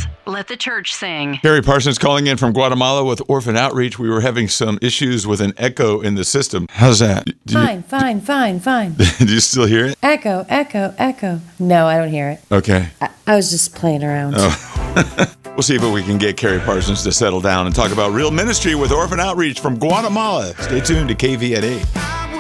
Parsons. Let the church sing. Carrie Parsons calling in from Guatemala with Orphan Outreach. We were having some issues with an echo in the system. How's that? Fine. Do you still hear it? Echo. No, I don't hear it. Okay. I was just playing around. Oh. We'll see if we can get Carrie Parsons to settle down and talk about real ministry with Orphan Outreach from Guatemala. Stay tuned to KVNA.